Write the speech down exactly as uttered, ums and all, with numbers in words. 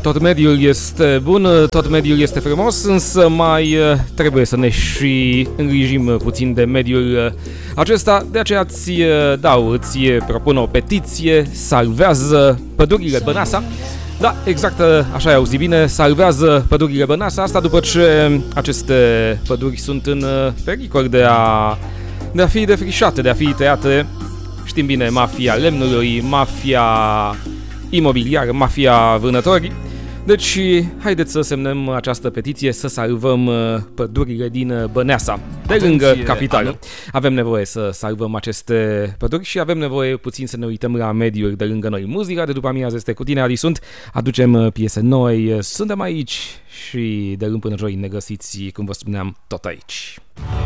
tot mediul este bun, tot mediul este frumos, însă mai trebuie să ne și îngrijim puțin de mediul acesta. De aceea îți dau, îți propun o petiție, salvează pădurile Băneasa. Da, exact, așa ai auzit bine, salvează pădurile Băneasa. Asta după ce aceste păduri sunt în pericol de a, de a fi defrișate, de a fi tăiate. Știm bine, mafia lemnului, mafia imobiliară, mafia vânători. Deci, haideți să semnăm această petiție să salvăm pădurile din Băneasa, de lângă capitală. Avem nevoie să salvăm aceste păduri și avem nevoie puțin să ne uităm la mediul de lângă noi. Muzica de după amiază este cu tine, Adi sunt. Aducem piese noi, suntem aici și de luni până joi ne găsiți, cum vă spuneam, tot aici.